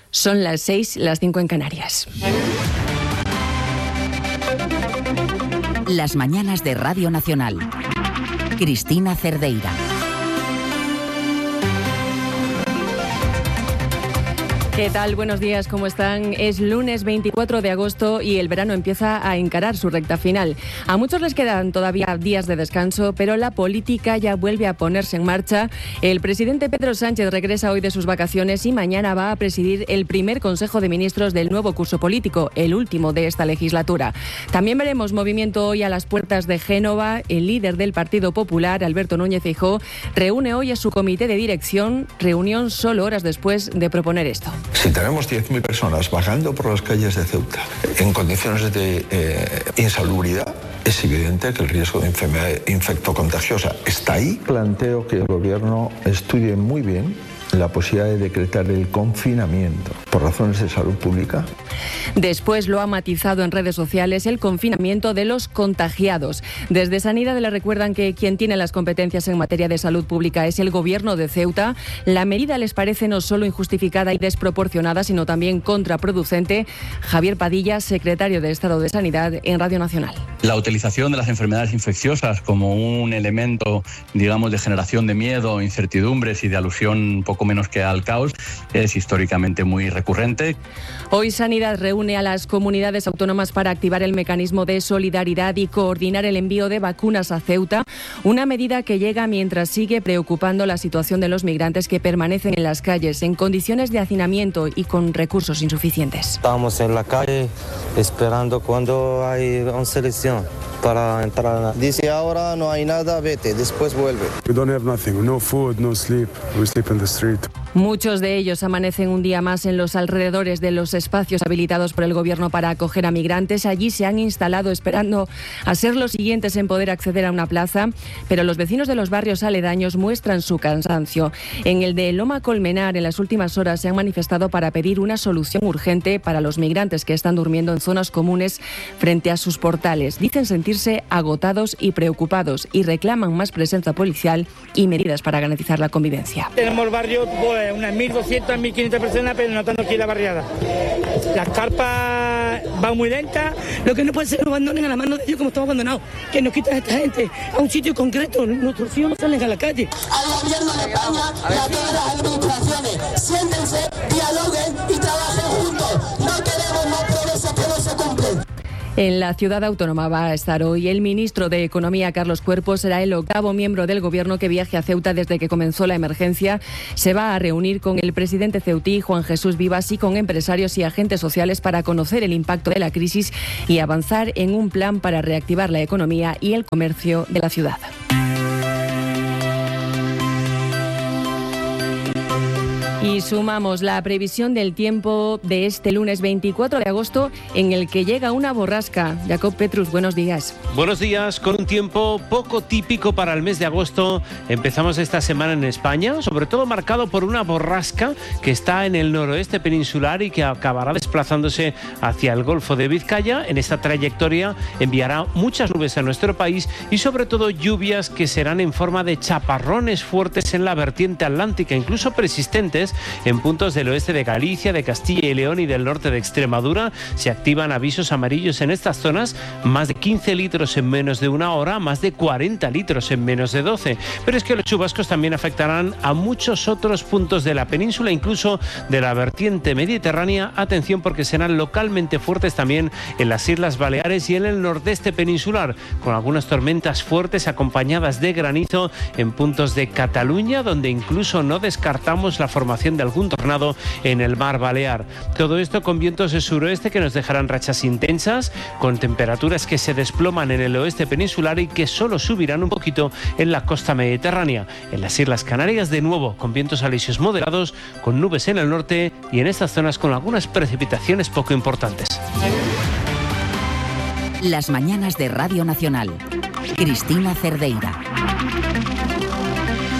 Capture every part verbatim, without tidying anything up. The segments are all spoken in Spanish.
Son las seis, las cinco en Canarias. Las mañanas de Radio Nacional. Cristina Cerdeira. ¿Qué tal? Buenos días, ¿cómo están? Es lunes veinticuatro de agosto y el verano empieza a encarar su recta final. A muchos les quedan todavía días de descanso, pero la política ya vuelve a ponerse en marcha. El presidente Pedro Sánchez regresa hoy de sus vacaciones y mañana va a presidir el primer Consejo de Ministros del nuevo curso político, el último de esta legislatura. También veremos movimiento hoy a las puertas de Génova. El líder del Partido Popular, Alberto Núñez Feijóo, reúne hoy a su comité de dirección, reunión solo horas después de proponer esto. Si tenemos diez mil personas vagando por las calles de Ceuta en condiciones de eh, insalubridad, es evidente que el riesgo de enfermedad infectocontagiosa está ahí. Planteo que el gobierno estudie muy bien la posibilidad de decretar el confinamiento por razones de salud pública. Después lo ha matizado en redes sociales el confinamiento de los contagiados. Desde Sanidad le recuerdan que quien tiene las competencias en materia de salud pública es el gobierno de Ceuta. La medida les parece no solo injustificada y desproporcionada, sino también contraproducente. Javier Padilla, secretario de Estado de Sanidad en Radio Nacional. La utilización de las enfermedades infecciosas como un elemento, digamos, de generación de miedo, incertidumbres y de alusión poco menos que al caos es históricamente muy recurrente. Hoy Sanidad reúne a las comunidades autónomas para activar el mecanismo de solidaridad y coordinar el envío de vacunas a Ceuta, una medida que llega mientras sigue preocupando la situación de los migrantes que permanecen en las calles en condiciones de hacinamiento y con recursos insuficientes. Estamos en la calle esperando cuando hay una selección para entrar. Dice ahora no hay nada, vete, después vuelve. We don't have nothing, no food, no sleep. We sleep in the street. Muchos de ellos amanecen un día más en los alrededores de los espacios habilitados por el gobierno para acoger a migrantes. Allí se han instalado esperando a ser los siguientes en poder acceder a una plaza, pero los vecinos de los barrios aledaños muestran su cansancio. En el de Loma Colmenar, en las últimas horas se han manifestado para pedir una solución urgente para los migrantes que están durmiendo en zonas comunes frente a sus portales. Dicen sentirse agotados y preocupados y reclaman más presencia policial y medidas para garantizar la convivencia. Tenemos el barrio pues, unas mil doscientas, mil quinientas personas, pero notando aquí la barriada. Las carpas van muy lentas. Lo que no puede ser que nos abandonen a la mano de ellos como estamos abandonados, que nos quitan a esta gente a un sitio concreto. Nuestros hijos no salen a la calle. Al gobierno de España y a todas las administraciones, siéntense, dialoguen y trabajen juntos. No queremos más promesas que no se cumplen. En la ciudad autónoma va a estar hoy el ministro de Economía, Carlos Cuerpo. Será el octavo miembro del gobierno que viaje a Ceuta desde que comenzó la emergencia. Se va a reunir con el presidente ceutí, Juan Jesús Vivas, y con empresarios y agentes sociales para conocer el impacto de la crisis y avanzar en un plan para reactivar la economía y el comercio de la ciudad. Y sumamos la previsión del tiempo de este lunes veinticuatro de agosto, en el que llega una borrasca. Jacob Petrus, buenos días. Buenos días, con un tiempo poco típico para el mes de agosto. Empezamos esta semana en España, sobre todo marcado por una borrasca que está en el noroeste peninsular y que acabará desplazándose hacia el Golfo de Vizcaya. En esta trayectoria enviará muchas nubes a nuestro país y sobre todo lluvias que serán en forma de chaparrones fuertes en la vertiente atlántica, incluso persistentes en puntos del oeste de Galicia, de Castilla y León y del norte de Extremadura. Se activan avisos amarillos en estas zonas, más de quince litros en menos de una hora, más de cuarenta litros en menos de doce. Pero es que los chubascos también afectarán a muchos otros puntos de la península, incluso de la vertiente mediterránea. Atención, porque serán localmente fuertes también en las Islas Baleares y en el nordeste peninsular, con algunas tormentas fuertes acompañadas de granizo en puntos de Cataluña, donde incluso no descartamos la formación de algún tornado en el mar Balear. Todo esto con vientos de suroeste que nos dejarán rachas intensas, con temperaturas que se desploman en el oeste peninsular y que solo subirán un poquito en la costa mediterránea. En las Islas Canarias, de nuevo, con vientos alisios moderados, con nubes en el norte y en estas zonas con algunas precipitaciones poco importantes. Las mañanas de Radio Nacional. Cristina Cerdeira.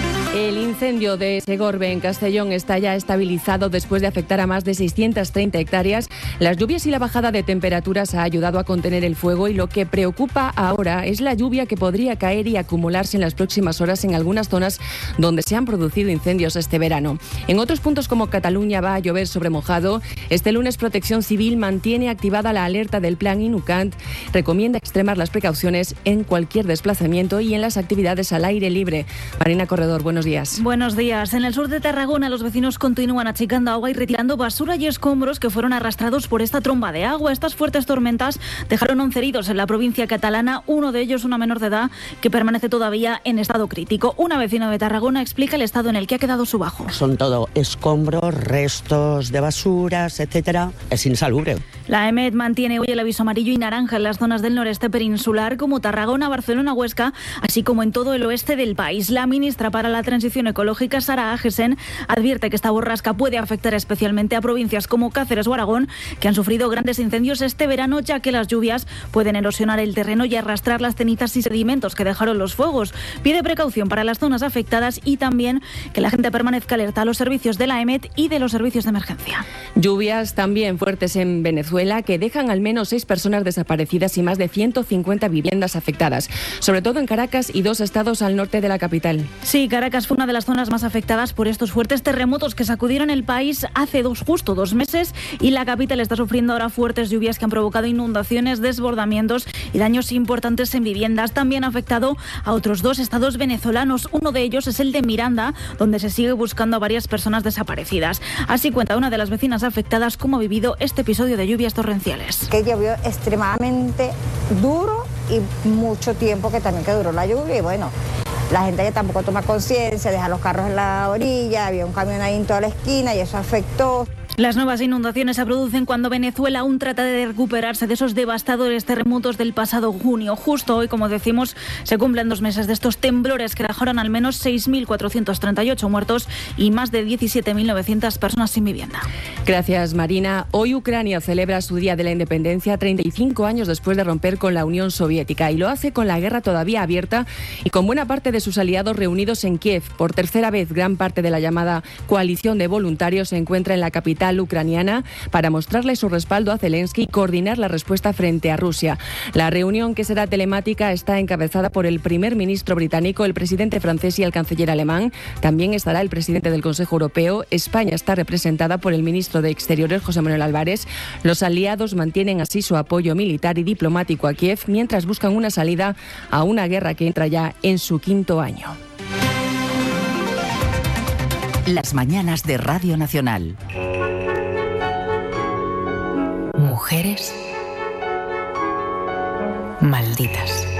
El incendio de Segorbe en Castellón está ya estabilizado después de afectar a más de seiscientas treinta hectáreas. Las lluvias y la bajada de temperaturas ha ayudado a contener el fuego y lo que preocupa ahora es la lluvia que podría caer y acumularse en las próximas horas en algunas zonas donde se han producido incendios este verano. En otros puntos como Cataluña va a llover sobre mojado. Este lunes Protección Civil mantiene activada la alerta del plan Inucant. Recomienda extremar las precauciones en cualquier desplazamiento y en las actividades al aire libre. Marina Corredor, buenos días. Buenos días. En el sur de Tarragona los vecinos continúan achicando agua y retirando basura y escombros que fueron arrastrados por esta tromba de agua. Estas fuertes tormentas dejaron once heridos en la provincia catalana, uno de ellos una menor de edad que permanece todavía en estado crítico. Una vecina de Tarragona explica el estado en el que ha quedado su bajo. Son todo escombros, restos de basuras, etcétera. Es insalubre. La EMET mantiene hoy el aviso amarillo y naranja en las zonas del noreste peninsular como Tarragona, Barcelona, Huesca, así como en todo el oeste del país. La ministra para la Transición Ecológica, Sara Agesen, advierte que esta borrasca puede afectar especialmente a provincias como Cáceres o Aragón, que han sufrido grandes incendios este verano, ya que las lluvias pueden erosionar el terreno y arrastrar las cenizas y sedimentos que dejaron los fuegos. Pide precaución para las zonas afectadas y también que la gente permanezca alerta a los servicios de la EMET y de los servicios de emergencia. Lluvias también fuertes en Venezuela que dejan al menos seis personas desaparecidas y más de ciento cincuenta viviendas afectadas, sobre todo en Caracas y dos estados al norte de la capital. Sí, Caracas fue una de las zonas más afectadas por estos fuertes terremotos que sacudieron el país hace dos, justo dos meses y la capital está sufriendo ahora fuertes lluvias que han provocado inundaciones, desbordamientos y daños importantes en viviendas. También ha afectado a otros dos estados venezolanos. Uno de ellos es el de Miranda, donde se sigue buscando a varias personas desaparecidas. Así cuenta una de las vecinas afectadas cómo ha vivido este episodio de lluvias torrenciales. Que llovió extremadamente duro y mucho tiempo que también que duró la lluvia y bueno, la gente ya tampoco toma conciencia, deja los carros en la orilla, había un camión ahí en toda la esquina y eso afectó. Las nuevas inundaciones se producen cuando Venezuela aún trata de recuperarse de esos devastadores terremotos del pasado junio. Justo hoy, como decimos, se cumplen dos meses de estos temblores que dejaron al menos seis mil cuatrocientos treinta y ocho muertos y más de diecisiete mil novecientas personas sin vivienda. Gracias, Marina. Hoy Ucrania celebra su Día de la Independencia treinta y cinco años después de romper con la Unión Soviética y lo hace con la guerra todavía abierta y con buena parte de sus aliados reunidos en Kiev. Por tercera vez, gran parte de la llamada coalición de voluntarios se encuentra en la capital ucraniana para mostrarle su respaldo a Zelensky y coordinar la respuesta frente a Rusia. La reunión, que será telemática, está encabezada por el primer ministro británico, el presidente francés y el canciller alemán. También estará el presidente del Consejo Europeo. España está representada por el ministro de Exteriores, José Manuel Álvarez. Los aliados mantienen así su apoyo militar y diplomático a Kiev mientras buscan una salida a una guerra que entra ya en su quinto año. Las mañanas de Radio Nacional. Mujeres malditas.